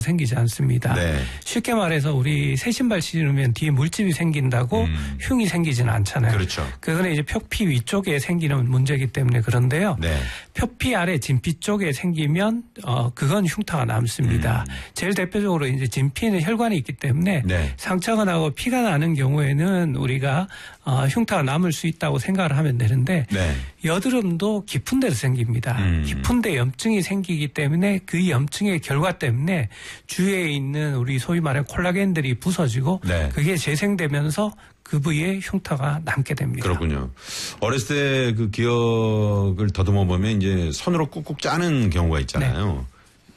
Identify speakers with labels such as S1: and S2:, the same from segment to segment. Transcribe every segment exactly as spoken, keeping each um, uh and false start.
S1: 생기지 않습니다.
S2: 네.
S1: 쉽게 말해서 우리 새 신발 신으면 뒤에 물집이 생긴다고 음. 흉이 생기지는 않잖아요.
S2: 그렇죠.
S1: 그거는 이제 표피 위쪽에 생기는 문제이기 때문에 그런데요.
S2: 네.
S1: 표피 아래 진피 쪽에 생기면 어 그건 흉터가 남습니다. 음. 제일 대표적으로 이제 진피에는 혈관이 있기 때문에 네. 상처가 나고 피가 나는 경우에는 우리가 어 흉터가 남을 수 있다고 생각을 하면 되는데 네. 여드름도 깊은 데서 생깁니다. 음. 깊은 데 염증이 생기기 때문에 그 염증의 결과 때문에 주위에 있는 우리 소위 말하는 콜라겐들이 부서지고 네. 그게 재생되면서 그 부위에 흉터가 남게 됩니다.
S2: 그렇군요. 어렸을 때 그 기억을 더듬어 보면 이제 손으로 꾹꾹 짜는 경우가 있잖아요. 네.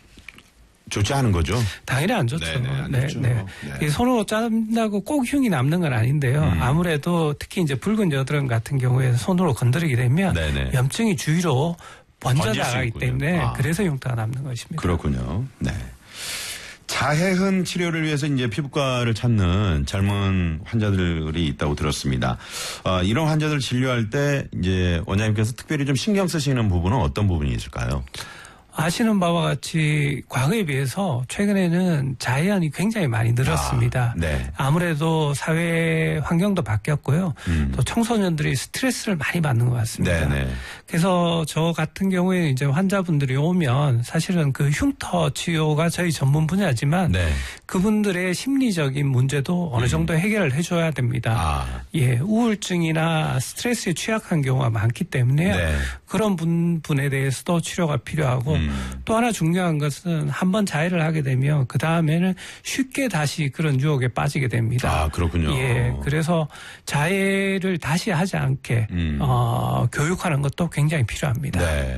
S2: 좋지 않은 거죠?
S1: 당연히 안 좋죠.
S2: 네네, 안
S1: 네,
S2: 좋죠.
S1: 네. 네. 손으로 짠다고 꼭 흉이 남는 건 아닌데요. 음. 아무래도 특히 이제 붉은 여드름 같은 경우에 손으로 건드리게 되면 네네. 염증이 주위로 번져 나가기 때문에 아. 그래서 흉터가 남는 것입니다.
S2: 그렇군요. 네. 자해흔 치료를 위해서 이제 피부과를 찾는 젊은 환자들이 있다고 들었습니다. 어, 이런 환자들 진료할 때 이제 원장님께서 특별히 좀 신경 쓰시는 부분은 어떤 부분이 있을까요?
S1: 아시는 바와 같이 과거에 비해서 최근에는 자해안이 굉장히 많이 늘었습니다.
S2: 아, 네.
S1: 아무래도 사회 환경도 바뀌었고요. 음. 또 청소년들이 스트레스를 많이 받는 것 같습니다. 네네. 그래서 저 같은 경우에 이제 환자분들이 오면 사실은 그 흉터 치료가 저희 전문 분야지만 네. 그분들의 심리적인 문제도 어느 정도 음. 해결을 해줘야 됩니다. 아. 예, 우울증이나 스트레스에 취약한 경우가 많기 때문에요. 네. 그런 분, 분에 대해서도 치료가 필요하고 음. 또 하나 중요한 것은 한번 자해를 하게 되면 그 다음에는 쉽게 다시 그런 유혹에 빠지게 됩니다.
S2: 아, 그렇군요.
S1: 예, 그래서 자해를 다시 하지 않게 음. 어, 교육하는 것도 굉장히 필요합니다.
S2: 네.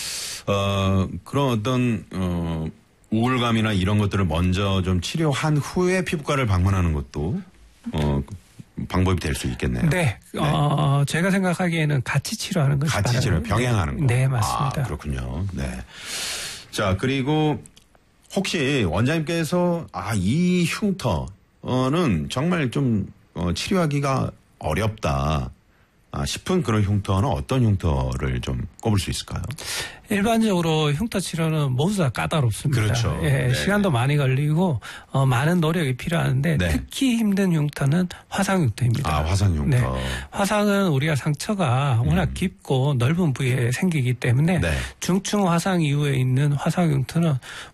S2: 어, 그런 어떤 어, 우울감이나 이런 것들을 먼저 좀 치료한 후에 피부과를 방문하는 것도 어. 방법이 될 수 있겠네요.
S1: 네. 네. 어, 제가 생각하기에는 같이 치료하는 것이
S2: 같이 치료, 병행하는 거.
S1: 네, 맞습니다.
S2: 아, 그렇군요. 네. 자, 그리고 혹시 원장님께서 아, 이 흉터는 정말 좀 어, 치료하기가 어렵다 아, 싶은 그런 흉터는 어떤 흉터를 좀 꼽을 수 있을까요?
S1: 일반적으로 흉터 치료는 모두 다 까다롭습니다.
S2: 그렇죠.
S1: 예,
S2: 네.
S1: 시간도 많이 걸리고 어, 많은 노력이 필요한데 네. 특히 힘든 흉터는 화상 흉터입니다.
S2: 아, 화상 흉터.
S1: 네. 화상은 우리가 상처가 워낙 음. 깊고 넓은 부위에 생기기 때문에 네. 중증 화상 이후에 있는 화상 흉터는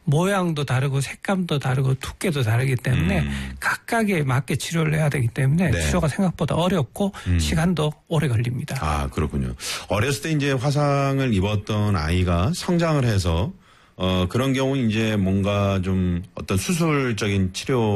S1: 모양도 다르고 색감도 다르고 두께도 다르기 때문에 음. 각각에 맞게 치료를 해야 되기 때문에 네. 치료가 생각보다 어렵고 음. 시간도 오래 걸립니다.
S2: 아, 그렇군요. 어렸을 때 이제 화상을 입었던 아이가 성장을 해서 어, 그런 경우 이제 뭔가 좀 어떤 수술적인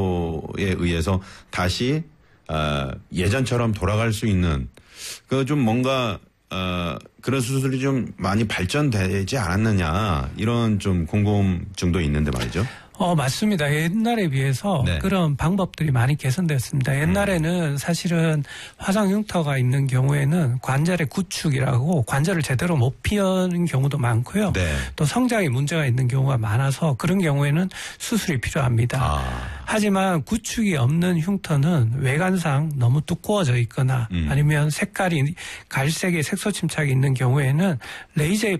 S2: 치료에 의해서 다시 어, 예전처럼 돌아갈 수 있는 그 좀 뭔가 어, 그런 수술이 좀 많이 발전되지 않았느냐 이런 좀 궁금증도 있는데 말이죠.
S1: 어, 맞습니다. 옛날에 비해서 네. 그런 방법들이 많이 개선됐습니다. 옛날에는 음. 사실은 화상 흉터가 있는 경우에는 관절의 구축이라고 관절을 제대로 못 피는 경우도 많고요. 네. 또 성장에 문제가 있는 경우가 많아서 그런 경우에는 수술이 필요합니다. 아. 하지만 구축이 없는 흉터는 외관상 너무 두꺼워져 있거나 음. 아니면 색깔이 갈색의 색소 침착이 있는 경우에는 레이저의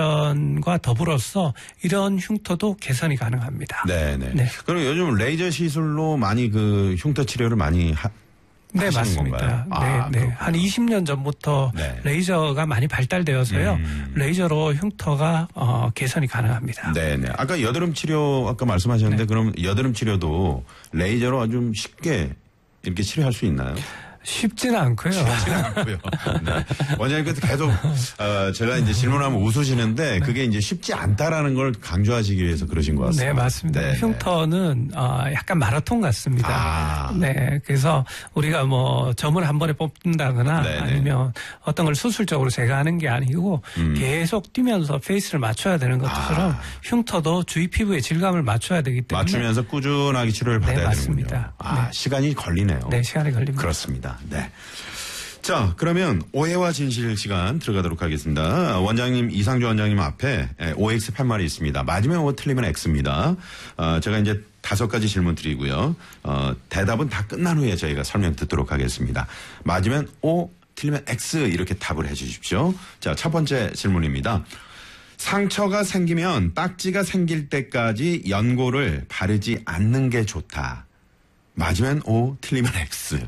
S1: 발전과 더불어서 이런 흉터도 개선이 가능합니다.
S2: 네네. 네. 그럼 요즘 레이저 시술로 많이 그 흉터 치료를 많이 하,
S1: 네, 맞습니다.
S2: 건가요?
S1: 네,
S2: 아,
S1: 네. 한 이십 년 전부터 네. 레이저가 많이 발달되어서요. 음. 레이저로 흉터가 어, 개선이 가능합니다.
S2: 네네. 아까 여드름 치료 아까 말씀하셨는데 네. 그럼 여드름 치료도 레이저로 아주 쉽게 이렇게 치료할 수 있나요?
S1: 쉽지는 않고요.
S2: 쉽지는 않고요. 네. 원장님께서 계속 어, 제가 이제 질문하면 웃으시는데 그게 이제 쉽지 않다라는 걸 강조하시기 위해서 그러신 것 같습니다.
S1: 네, 맞습니다. 네, 흉터는 어, 약간 마라톤 같습니다. 아. 네, 그래서 우리가 뭐 점을 한 번에 뽑는다거나 네네. 아니면 어떤 걸 수술적으로 제거하는 게 아니고 음. 계속 뛰면서 페이스를 맞춰야 되는 것처럼 아. 흉터도 주위 피부의 질감을 맞춰야 되기 때문에
S2: 맞추면서 꾸준하게 치료를 받아야
S1: 네, 맞습니다.
S2: 되는군요. 아,
S1: 네.
S2: 시간이 걸리네요.
S1: 네, 시간이 걸립니다.
S2: 그렇습니다. 네. 자, 그러면 오해와 진실 시간 들어가도록 하겠습니다. 원장님, 이상조 원장님 앞에 오엑스 팻말이 있습니다. 맞으면 O, 틀리면 X입니다. 어, 제가 이제 다섯 가지 질문 드리고요. 어, 대답은 다 끝난 후에 저희가 설명 듣도록 하겠습니다. 맞으면 O, 틀리면 X 이렇게 답을 해 주십시오. 자, 첫 번째 질문입니다. 상처가 생기면 딱지가 생길 때까지 연고를 바르지 않는 게 좋다. 맞으면 O, 틀리면 X.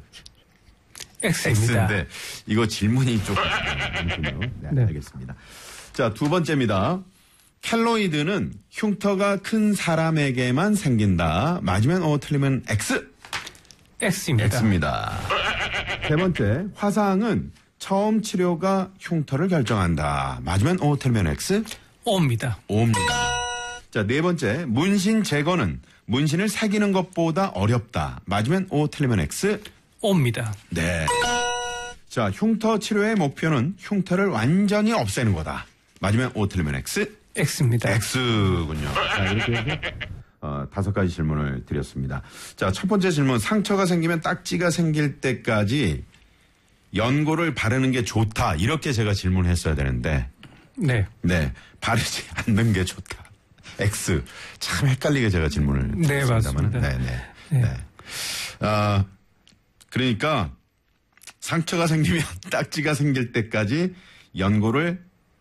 S1: X입니다.
S2: X인데 이거 질문이 좀 네, 네. 알겠습니다. 자, 두 번째입니다. 켈로이드는 흉터가 큰 사람에게만 생긴다. 맞으면 O, 틀리면 X.
S1: X입니다.
S2: X입니다. 세 번째, 화상은 처음 치료가 흉터를 결정한다. 맞으면 O, 틀리면 X.
S1: O입니다.
S2: O입니다. 자, 네 번째, 문신 제거는 문신을 새기는 것보다 어렵다. 맞으면 O, 틀리면 X.
S1: O입니다.
S2: 네. 자, 흉터 치료의 목표는 흉터를 완전히 없애는 거다. 맞으면 O, 틀리면 X.
S1: X입니다.
S2: X군요. 자, 이렇게 해서 어, 다섯 가지 질문을 드렸습니다. 자, 첫 번째 질문. 상처가 생기면 딱지가 생길 때까지 연고를 바르는 게 좋다. 이렇게 제가 질문했어야 되는데.
S1: 네.
S2: 네. 바르지 않는 게 좋다. X. 참 헷갈리게 제가 질문을
S1: 네,
S2: 드렸습니다만.
S1: 맞습니다.
S2: 네, 네. 네. 네. 아, 그러니까 상처가 생기면 딱지가 생길 때까지 연고를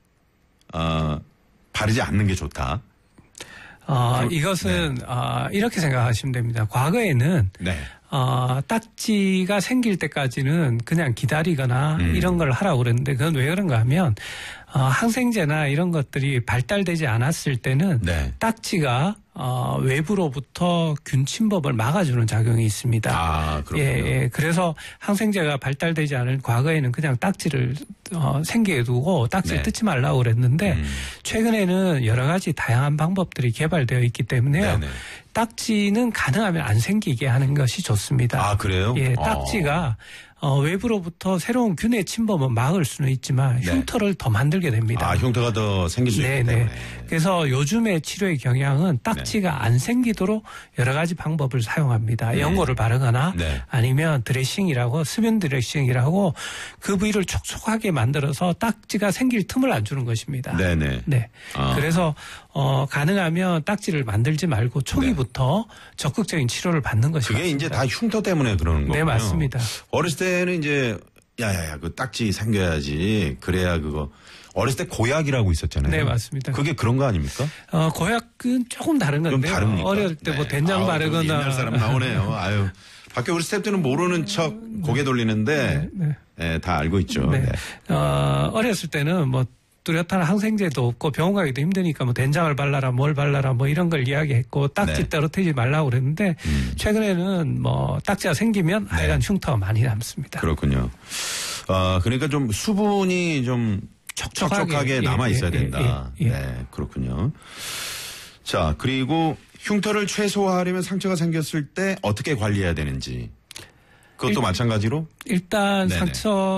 S2: 어, 바르지 않는 게 좋다.
S1: 어, 이것은 네. 어, 이렇게 생각하시면 됩니다. 과거에는
S2: 네.
S1: 어, 딱지가 생길 때까지는 그냥 기다리거나 음. 이런 걸 하라고 그랬는데 그건 왜 그런가 하면 어, 항생제나 이런 것들이 발달되지 않았을 때는 네. 딱지가 어, 외부로부터 균 침범을 막아주는 작용이 있습니다.
S2: 아, 그렇군요.
S1: 예, 예. 그래서 항생제가 발달되지 않은 과거에는 그냥 딱지를 어, 생기게 두고 딱지를 네. 뜯지 말라고 그랬는데 음. 최근에는 여러 가지 다양한 방법들이 개발되어 있기 때문에요. 네네. 딱지는 가능하면 안 생기게 하는 것이 좋습니다.
S2: 아, 그래요?
S1: 예, 딱지가 어, 외부로부터 새로운 균의 침범은 막을 수는 있지만 흉터를 네. 더 만들게 됩니다.
S2: 아, 흉터가 더 생길 수 있기 때문에.
S1: 그래서 요즘의 치료의 경향은 딱지가 네. 안 생기도록 여러 가지 방법을 사용합니다. 네. 연고를 바르거나 네. 아니면 드레싱이라고 수분 드레싱이라고 그 부위를 촉촉하게 만들어서 딱지가 생길 틈을 안 주는 것입니다.
S2: 네네.
S1: 네.
S2: 아.
S1: 그래서 어, 가능하면 딱지를 만들지 말고 초기부터 네. 적극적인 치료를 받는 것이
S2: 그게
S1: 맞습니다.
S2: 이제 다 흉터 때문에 그러는 거군요.
S1: 네, 맞습니다.
S2: 어렸을 때는 이제 야야야 그 딱지 생겨야지 그래야 그거 어렸을 때 고약이라고 있었잖아요.
S1: 네, 맞습니다.
S2: 그게 그런 거 아닙니까?
S1: 어, 고약은 조금 다른 건데요.
S2: 좀 다릅니까?
S1: 어릴 때 뭐
S2: 네.
S1: 된장
S2: 아우,
S1: 바르거나
S2: 옛날 사람 나오네요. 아유. 밖에 우리 스태프들은 모르는 척 고개 돌리는데 네, 네. 네, 다 알고 있죠.
S1: 네.
S2: 네.
S1: 어, 어렸을 때는 뭐 뚜렷한 항생제도 없고 병원 가기도 힘드니까 뭐 된장을 발라라 뭘 발라라 뭐 이런 걸 이야기했고 딱지 네. 떨어뜨리지 말라고 그랬는데 음. 최근에는 뭐 딱지가 생기면 네. 하여간 흉터가 많이 남습니다.
S2: 그렇군요. 어, 그러니까 좀 수분이 좀 촉촉하게, 촉촉하게 남아 있어야 예, 된다. 예, 예, 예. 네, 그렇군요. 자, 그리고 흉터를 최소화하려면 상처가 생겼을 때 어떻게 관리해야 되는지. 그것도 일, 마찬가지로?
S1: 일단 네네.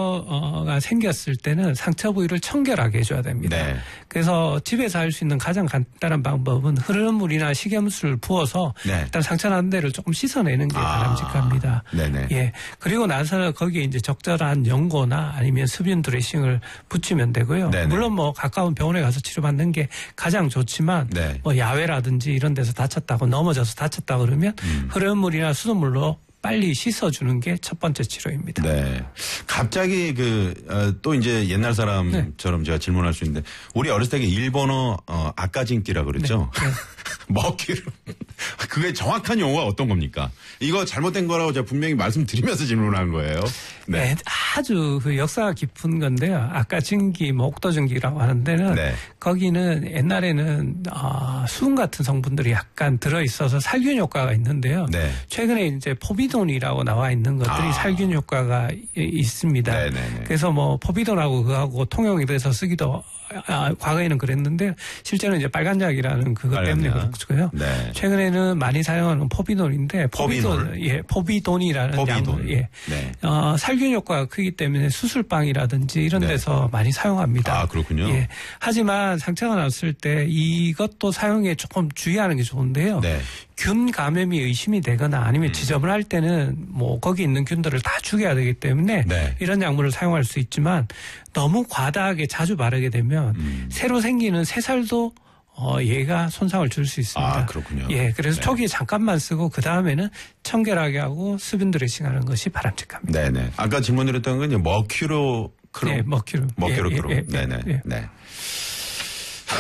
S1: 상처가 생겼을 때는 상처 부위를 청결하게 해줘야 됩니다. 네. 그래서 집에서 할 수 있는 가장 간단한 방법은 흐르는 물이나 식염수를 부어서 네. 일단 상처 난 데를 조금 씻어내는 게 아. 바람직합니다. 네네. 예. 그리고 나서 거기에 이제 적절한 연고나 아니면 수분 드레싱을 붙이면 되고요. 네네. 물론 뭐 가까운 병원에 가서 치료받는 게 가장 좋지만 네. 뭐 야외라든지 이런 데서 다쳤다고 넘어져서 다쳤다 그러면 음. 흐르는 물이나 수돗물로 빨리 씻어주는 게 첫 번째 치료입니다.
S2: 네. 갑자기 그, 어, 또 이제 옛날 사람처럼 네. 제가 질문할 수 있는데, 우리 어렸을 때 일본어, 어, 아까징기라 그랬죠? 네. 네. 먹기로. 그게 정확한 용어가 어떤 겁니까? 이거 잘못된 거라고 제가 분명히 말씀드리면서 질문한 거예요. 네. 네.
S1: 아주 그 역사가 깊은 건데요. 아까징기, 뭐 옥도증기라고 하는 데는 네. 거기는 옛날에는, 어, 수은 같은 성분들이 약간 들어있어서 살균 효과가 있는데요. 네. 최근에 이제 포비돈이라고 나와 있는 것들이 아. 살균 효과가 있습니다. 네네네. 그래서 뭐 포비돈하고 그하고 통용이 돼서 쓰기도 아, 과거에는 그랬는데 실제는 이제 빨간약이라는 그것 빨간약. 때문에 그렇고요. 네. 최근에는 많이 사용하는 포비돈인데 포비돈, 포비돈. 예, 포비돈이라는
S2: 포비돈.
S1: 약, 예, 네. 어, 살균 효과가 크기 때문에 수술방이라든지 이런 네. 데서 많이 사용합니다.
S2: 아, 그렇군요.
S1: 예. 하지만 상처가 났을 때 이것도 사용에 조금 주의하는 게 좋은데요. 네. 균 감염이 의심이 되거나 아니면 음. 지점을 할 때는 뭐 거기 있는 균들을 다 죽여야 되기 때문에 네. 이런 약물을 사용할 수 있지만 너무 과다하게 자주 바르게 되면 음. 새로 생기는 새살도 어, 얘가 손상을 줄 수 있습니다.
S2: 아, 그렇군요.
S1: 예, 그래서 네. 초기에 잠깐만 쓰고 그 다음에는 청결하게 하고 수분 드레싱하는 것이 바람직합니다.
S2: 네네. 아까 질문드렸던 건 머큐로 크롬.
S1: 네, 머큐로.
S2: 머큐로
S1: 예,
S2: 크롬.
S1: 예, 예,
S2: 네네.
S1: 예.
S2: 네.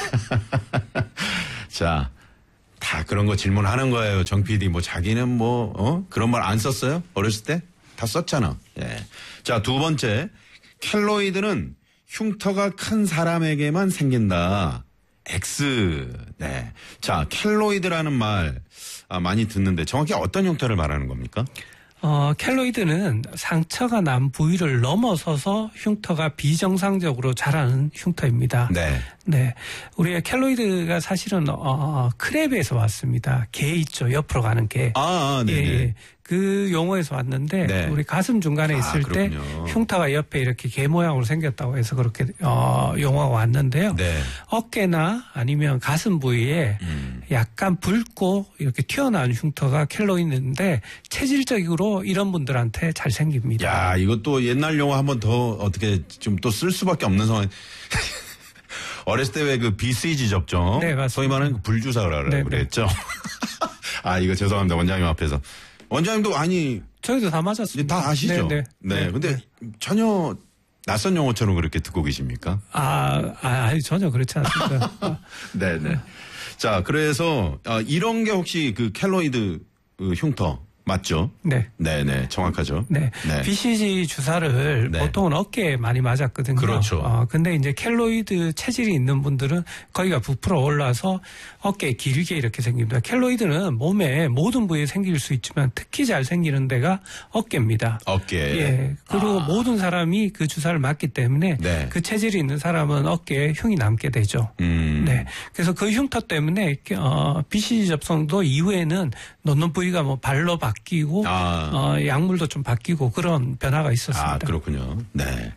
S2: 자, 다 그런 거 질문하는 거예요. 정 피디. 뭐 자기는 뭐, 어? 그런 말 안 썼어요? 어렸을 때? 다 썼잖아. 예. 자, 두 번째. 켈로이드는 흉터가 큰 사람에게만 생긴다. X. 네. 자, 켈로이드라는 말 아, 많이 듣는데 정확히 어떤 흉터를 말하는 겁니까?
S1: 어, 켈로이드는 상처가 난 부위를 넘어서서 흉터가 비정상적으로 자라는 흉터입니다.
S2: 네.
S1: 네. 우리의 켈로이드가 사실은, 어, 크랩에서 왔습니다. 개 있죠. 옆으로 가는 개.
S2: 아, 아 네.
S1: 예, 예. 그 용어에서 왔는데, 네. 우리 가슴 중간에 있을 아, 때 흉터가 옆에 이렇게 개 모양으로 생겼다고 해서 그렇게, 어, 용어가 왔는데요. 네. 어깨나 아니면 가슴 부위에 음. 약간 붉고 이렇게 튀어나온 흉터가 켈로이드인데, 체질적으로 이런 분들한테 잘 생깁니다.
S2: 야, 이것도 옛날 용어 한 번 더 어떻게 좀 또 쓸 수밖에 없는 상황. 어렸을 때 왜 그 비씨지 접종. 네, 맞습니다. 소위 말하는 불주사라고 네, 그랬죠. 아, 이거 죄송합니다. 원장님 앞에서. 원장님도 아니.
S1: 저희도 다 맞았습니다.
S2: 다 아시죠?
S1: 네.
S2: 네. 네. 근데 네. 전혀 낯선 용어처럼 그렇게 듣고 계십니까?
S1: 아, 아 아니, 전혀 그렇지 않습니다.
S2: 네네. 자, 그래서, 어, 이런 게 혹시 그 켈로이드 그 흉터. 맞죠?
S1: 네.
S2: 네네. 정확하죠.
S1: 네. 네. 비씨지 주사를 네. 보통은 어깨에 많이 맞았거든요.
S2: 그렇죠.
S1: 어, 근데 이제 켈로이드 체질이 있는 분들은 거기가 부풀어 올라서 어깨에 길게 이렇게 생깁니다. 켈로이드는 몸에 모든 부위에 생길 수 있지만 특히 잘 생기는 데가 어깨입니다.
S2: 어깨.
S1: 예. 그리고 아. 모든 사람이 그 주사를 맞기 때문에 네. 그 체질이 있는 사람은 어깨에 흉이 남게 되죠. 음. 네. 그래서 그 흉터 때문에 어, 비씨지 접종도 이후에는 놓는 부위가 뭐 발로 바 바뀌고 아. 어, 약물도 좀 바뀌고 그런 변화가 있었습니다.
S2: 아, 그렇군요. 네.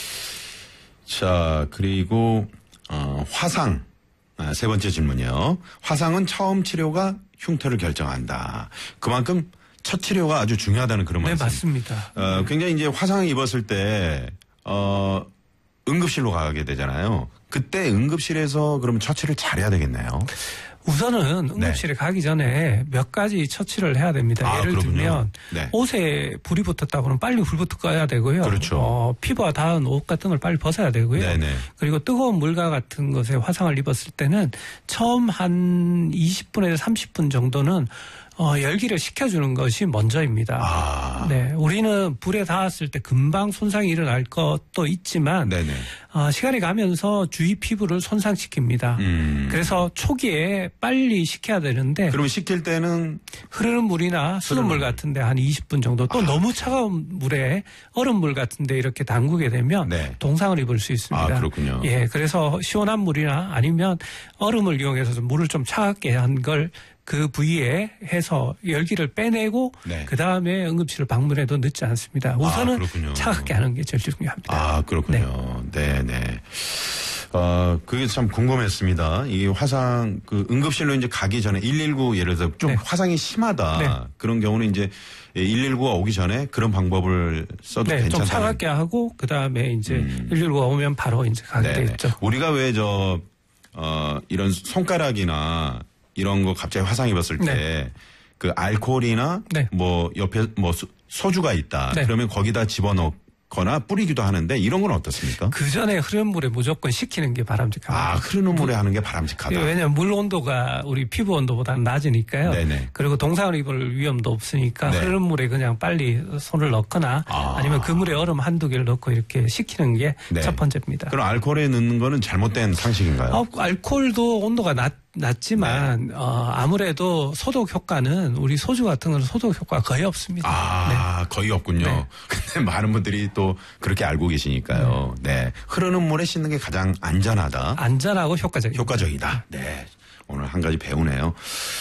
S2: 자, 그리고 어, 화상. 아, 세 번째 질문이요. 화상은 처음 치료가 흉터를 결정한다. 그만큼 첫 치료가 아주 중요하다는 그런 말씀.
S1: 네, 맞습니다.
S2: 어, 굉장히 이제 화상을 입었을 때 어, 응급실로 가게 되잖아요. 그때 응급실에서 그러면 처치를 잘해야 되겠네요.
S1: 우선은 응급실에 네. 가기 전에 몇 가지 처치를 해야 됩니다. 아, 예를 그렇군요. 들면 네. 옷에 불이 붙었다 그러면 빨리 불부터 꺼야 되고요.
S2: 그렇죠.
S1: 어, 피부와 닿은 옷 같은 걸 빨리 벗어야 되고요. 네네. 그리고 뜨거운 물과 같은 것에 화상을 입었을 때는 처음 한 이십 분에서 삼십 분 정도는 어, 열기를 식혀주는 것이 먼저입니다. 아. 네. 우리는 불에 닿았을 때 금방 손상이 일어날 것도 있지만, 네네. 어, 시간이 가면서 주위 피부를 손상시킵니다. 음. 그래서 초기에 빨리 식혀야 되는데.
S2: 그러면 식힐 때는?
S1: 흐르는 물이나 수돗물 같은데 한 이십 분 정도 또 아. 너무 차가운 물에 얼음물 같은데 이렇게 담그게 되면 네. 동상을 입을 수 있습니다.
S2: 아, 그렇군요.
S1: 예. 그래서 시원한 물이나 아니면 얼음을 이용해서 물을 좀 차갑게 한 걸 그 부위에 해서 열기를 빼내고 네. 그 다음에 응급실을 방문해도 늦지 않습니다. 우선은 아, 차갑게 하는 게 제일 중요합니다.
S2: 아 그렇군요. 네, 네. 네. 어 그게 참 궁금했습니다. 이 화상 그 응급실로 이제 가기 전에 일일구 예를 들어 좀 네. 화상이 심하다 네. 그런 경우는 이제 일일구가 오기 전에 그런 방법을 써도
S1: 네,
S2: 괜찮다.
S1: 좀 차갑게 하고 그 다음에 이제 음. 일일구가 오면 바로 이제 가게 네, 되겠죠.
S2: 네. 우리가 왜 저 어, 이런 손가락이나 이런 거 갑자기 화상 입었을 때 그 네. 알코올이나 네. 뭐 옆에 뭐 소주가 있다. 네. 그러면 거기다 집어넣거나 뿌리기도 하는데 이런 건 어떻습니까?
S1: 그 전에 흐르는 물에 무조건 식히는 게 바람직합니다.
S2: 아, 흐르는 물에 하는 게 바람직하다.
S1: 왜냐하면 물 온도가 우리 피부 온도보다는 낮으니까요. 네네. 그리고 동상을 입을 위험도 없으니까 네. 흐르는 물에 그냥 빨리 손을 넣거나 아. 아니면 그 물에 얼음 한두 개를 넣고 이렇게 식히는 게 첫 네. 번째입니다.
S2: 그럼 알코올에 넣는 거는 잘못된 상식인가요?
S1: 어, 알코올도 온도가 낮 낮지만 네. 어, 아무래도 소독 효과는 우리 소주 같은 건 소독 효과가 거의 없습니다.
S2: 아 네. 거의 없군요. 네. 근데 많은 분들이 또 그렇게 알고 계시니까요. 네. 네. 흐르는 물에 씻는 게 가장 안전하다.
S1: 안전하고 효과적이다.
S2: 효과적이다. 네. 오늘 한 가지 배우네요.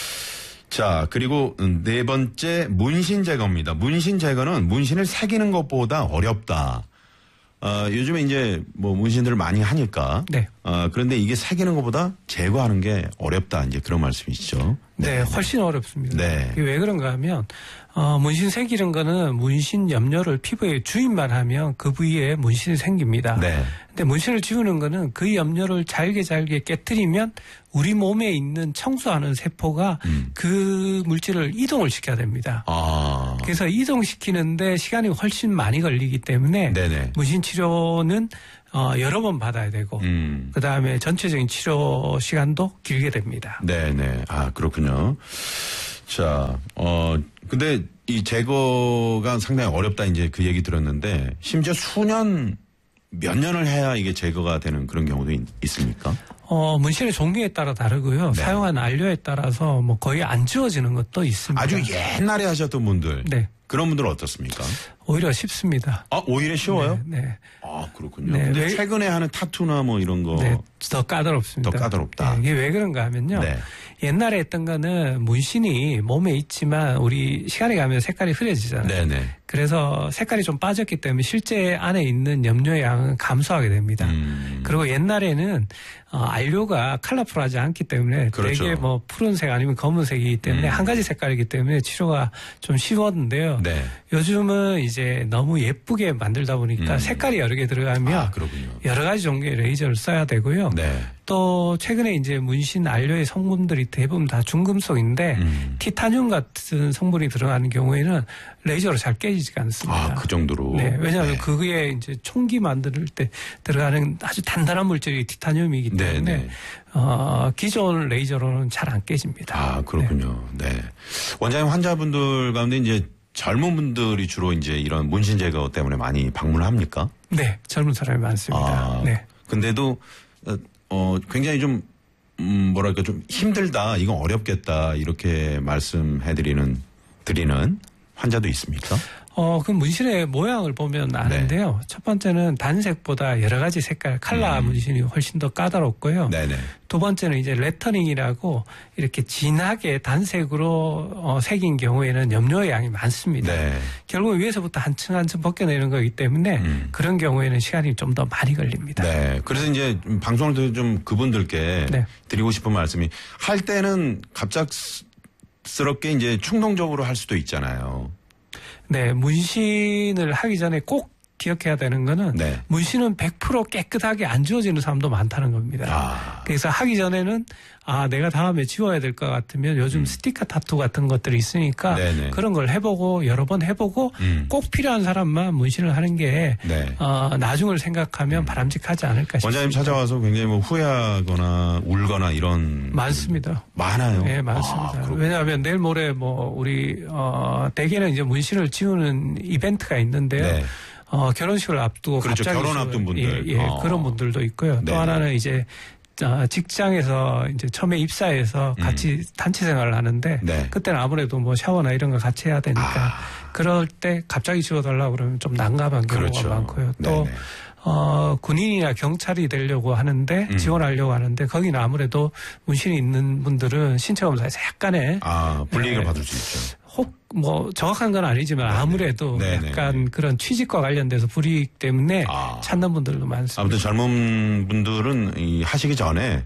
S2: 자 그리고 네 번째 문신 제거입니다. 문신 제거는 문신을 새기는 것보다 어렵다. 어, 요즘에 이제 뭐 문신들을 많이 하니까. 네. 어, 그런데 이게 새기는 것보다 제거하는 게 어렵다. 이제 그런 말씀이시죠.
S1: 네, 네 훨씬 어렵습니다.
S2: 네.
S1: 왜 그런가 하면, 어, 문신 새기는 거는 문신 염료를 피부에 주입만 하면 그 부위에 문신이 생깁니다. 네. 근데 문신을 지우는 거는 그 염료를 잘게 잘게 깨뜨리면 우리 몸에 있는 청소하는 세포가 음. 그 물질을 이동을 시켜야 됩니다. 아. 그래서 이동시키는데 시간이 훨씬 많이 걸리기 때문에 네네. 문신 치료는 어, 여러 번 받아야 되고 음. 그다음에 전체적인 치료 시간도 길게 됩니다.
S2: 네네. 아 그렇군요. 자, 어 근데 이 제거가 상당히 어렵다 이제 그 얘기 들었는데 심지어 수년 몇 년을 해야 이게 제거가 되는 그런 경우도 있, 있습니까?
S1: 어, 문신의 종류에 따라 다르고요. 네. 사용한 안료에 따라서 뭐 거의 안 지워지는 것도 있습니다.
S2: 아주 옛날에 하셨던 분들. 네. 그런 분들은 어떻습니까?
S1: 오히려 쉽습니다.
S2: 아, 오히려 쉬워요?
S1: 네. 네.
S2: 아, 그렇군요. 네. 근데 왜, 최근에 하는 타투나 뭐 이런 거.
S1: 네. 더 까다롭습니다.
S2: 더 까다롭다.
S1: 네. 이게 왜 그런가 하면요. 네. 옛날에 했던 거는 문신이 몸에 있지만 우리 시간이 가면 색깔이 흐려지잖아요. 네네. 그래서 색깔이 좀 빠졌기 때문에 실제 안에 있는 염료의 양은 감소하게 됩니다. 음. 그리고 옛날에는 어, 안료가 컬러풀하지 않기 때문에 그렇죠. 되게 뭐 푸른색 아니면 검은색이기 때문에 음. 한 가지 색깔이기 때문에 치료가 좀 쉬웠는데요. 네. 요즘은 이제 너무 예쁘게 만들다 보니까 음. 색깔이 여러 개 들어가면 아, 여러 가지 종류의 레이저를 써야 되고요. 네. 또 최근에 이제 문신 안료의 성분들이 대부분 다 중금속인데 음. 티타늄 같은 성분이 들어가는 경우에는 레이저로 잘 깨지지가 않습니다.
S2: 아, 그 정도로.
S1: 네, 왜냐하면 네. 그게 이제 총기 만들 때 들어가는 아주 단단한 물질이 티타늄이기 때문에 네, 네. 어, 기존 레이저로는 잘 안 깨집니다.
S2: 아, 그렇군요. 네. 네. 원장님 환자분들 가운데 이제 젊은 분들이 주로 이제 이런 문신 제거 때문에 많이 방문을 합니까?
S1: 네, 젊은 사람이 많습니다.
S2: 아,
S1: 네.
S2: 근데도 어, 굉장히 좀, 음, 뭐랄까, 좀 힘들다, 이건 어렵겠다, 이렇게 말씀해드리는, 드리는 환자도 있습니까?
S1: 어, 그 문신의 모양을 보면 아는데요. 네. 첫 번째는 단색보다 여러 가지 색깔, 컬러 음. 문신이 훨씬 더 까다롭고요. 네네. 두 번째는 이제 레터닝이라고 이렇게 진하게 단색으로 어, 색인 경우에는 염료의 양이 많습니다. 네. 결국 위에서부터 한층 한층 벗겨내는 거기 때문에 음. 그런 경우에는 시간이 좀 더 많이 걸립니다.
S2: 네. 그래서 이제 방송을 통해서 좀 그분들께 네. 드리고 싶은 말씀이 할 때는 갑작스럽게 이제 충동적으로 할 수도 있잖아요.
S1: 네, 문신을 하기 전에 꼭 기억해야 되는 거는 네. 문신은 백 퍼센트 깨끗하게 안 지워지는 사람도 많다는 겁니다. 아. 그래서 하기 전에는 아 내가 다음에 지워야 될 것 같으면 요즘 음. 스티커 타투 같은 것들이 있으니까 네네. 그런 걸 해보고 여러 번 해보고 음. 꼭 필요한 사람만 문신을 하는 게 네. 어, 나중을 생각하면 음. 바람직하지 않을까 싶습니다.
S2: 원장님 찾아와서 굉장히 뭐 후회하거나 울거나 이런
S1: 많습니다.
S2: 많아요.
S1: 네, 많습니다. 아, 왜냐하면 내일 모레 뭐 우리 어, 대개는 이제 문신을 지우는 이벤트가 있는데요. 네. 어, 결혼식을 앞두고
S2: 그렇죠.
S1: 갑자기
S2: 결혼 앞둔 분들.
S1: 예, 예 어. 그런 분들도 있고요. 네네. 또 하나는 이제 직장에서 이제 처음에 입사해서 같이 음. 단체 생활을 하는데 네. 그때는 아무래도 뭐 샤워나 이런 거 같이 해야 되니까 아. 그럴 때 갑자기 지워달라고 그러면 좀 난감한 경우가 그렇죠. 많고요. 또 네네. 어, 군인이나 경찰이 되려고 하는데 음. 지원하려고 하는데 거기는 아무래도 문신이 있는 분들은 신체 검사에서 약간의
S2: 아, 불이익을 네. 받을 수 있죠.
S1: 혹 뭐 정확한 건 아니지만 네네. 아무래도 네네. 약간 그런 취직과 관련돼서 불이익 때문에 아. 찾는 분들도 많습니다.
S2: 아무튼 젊은 분들은 이 하시기 전에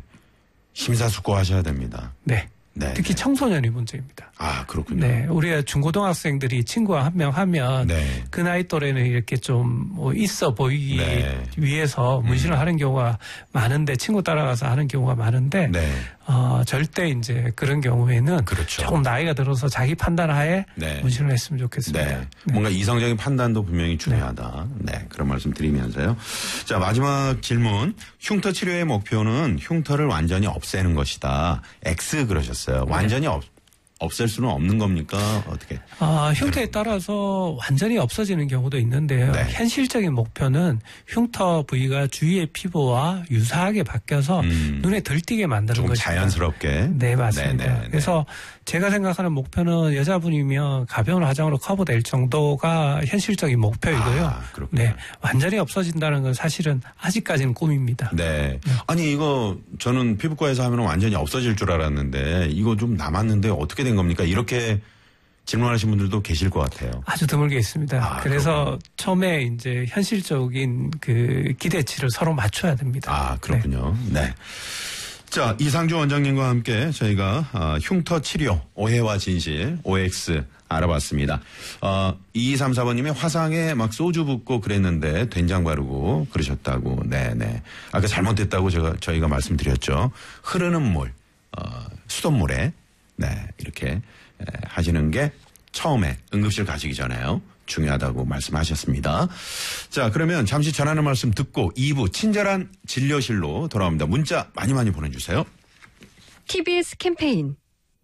S2: 심사숙고하셔야 됩니다.
S1: 네. 네. 특히 청소년이 문제입니다.
S2: 아, 그렇군요.
S1: 네. 우리가 중고등학생들이 친구와 한 명 하면 네. 그 나이 또래는 이렇게 좀 뭐 있어 보이기 네. 위해서 문신을 음. 하는 경우가 많은데 친구 따라가서 하는 경우가 많은데 네. 어, 절대 이제 그런 경우에는 그렇죠. 조금 나이가 들어서 자기 판단하에 네. 문신을 했으면 좋겠습니다.
S2: 네. 네. 뭔가 이성적인 판단도 분명히 중요하다. 네. 네. 그런 말씀 드리면서요. 자, 마지막 질문. 흉터 치료의 목표는 흉터를 완전히 없애는 것이다. X 그러셨어요. 네. 완전히 없 없앨 수는 없는 겁니까? 어떻게?
S1: 아, 흉터에 따라서 완전히 없어지는 경우도 있는데요. 네. 현실적인 목표는 흉터 부위가 주위의 피부와 유사하게 바뀌어서 음. 눈에 들띄게 만드는 거죠.
S2: 자연스럽게.
S1: 네, 맞습니다. 네네, 그래서 제가 생각하는 목표는 여자분이면 가벼운 화장으로 커버될 정도가 현실적인 목표이고요.
S2: 아, 그렇군요.
S1: 네, 완전히 없어진다는 건 사실은 아직까지는 꿈입니다.
S2: 네. 네. 아니 이거 저는 피부과에서 하면 완전히 없어질 줄 알았는데 이거 좀 남았는데 어떻게 된 겁니까? 이렇게 질문하신 분들도 계실 것 같아요.
S1: 아주 드물게 있습니다. 아, 그래서 그렇군요. 처음에 이제 현실적인 그 기대치를 서로 맞춰야 됩니다.
S2: 아, 그렇군요. 네. 네. 자, 이상주 원장님과 함께 저희가 어, 흉터 치료 오해와 진실 오엑스 알아봤습니다. 어, 이이삼사 번님이 화상에 막 소주 붓고 그랬는데 된장 바르고 그러셨다고. 네네. 아까 잘못됐다고 제가 저희가 말씀드렸죠. 흐르는 물, 어, 수돗물에 네 이렇게 에, 하시는 게 처음에 응급실 가시기 전에요. 중요하다고 말씀하셨습니다. 자, 그러면 잠시 전하는 말씀 듣고 이 부 친절한 진료실로 돌아옵니다. 문자 많이 많이 보내주세요.
S3: 티비에스 캠페인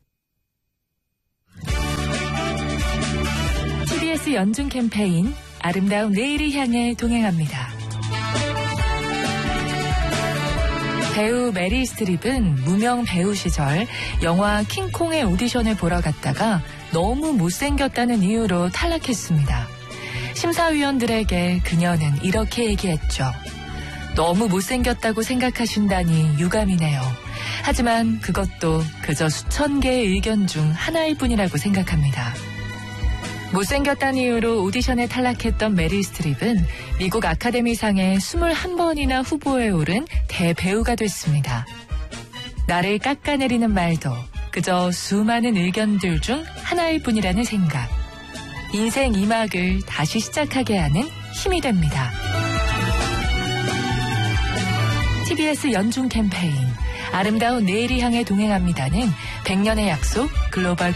S4: 티비에스 연중 캠페인 아름다운 내일을 향해 동행합니다. 배우 메릴 스트립은 무명 배우 시절 영화 킹콩의 오디션을 보러 갔다가 너무 못생겼다는 이유로 탈락했습니다. 심사위원들에게 그녀는 이렇게 얘기했죠. 너무 못생겼다고 생각하신다니 유감이네요. 하지만 그것도 그저 수천 개의 의견 중 하나일 뿐이라고 생각합니다. 못생겼다는 이유로 오디션에 탈락했던 메릴 스트립은 미국 아카데미상에 이십일 번이나 후보에 오른 대배우가 됐습니다. 나를 깎아내리는 말도 그저 수많은 의견들 중 하나일 뿐이라는 생각. 인생 이 막을 다시 시작하게 하는 힘이 됩니다. 티비에스 연중 캠페인 아름다운 내일을 향해 동행합니다는 백 년의 약속 글로벌